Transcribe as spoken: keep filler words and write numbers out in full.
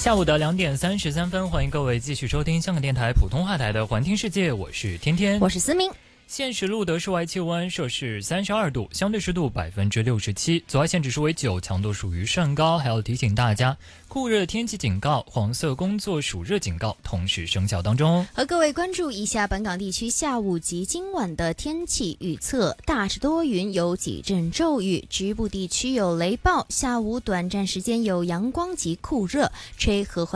下午的两点三十三分，欢迎各位继续收听香港电台普通话台的环听世界，我是天天， 我是思明。 现时录得室外气温摄氏三十二度，相对湿度百分之六十七，紫外线指数为九，强度属于甚高。还要提醒大家，酷热天气警告、黄色工作暑热警告同时生效当中。 和各位关注一下本港地区下午及今晚的天气预测：大致多云，有几阵骤雨，局部地区有雷暴，下午短暂时间有阳光及酷热，吹和缓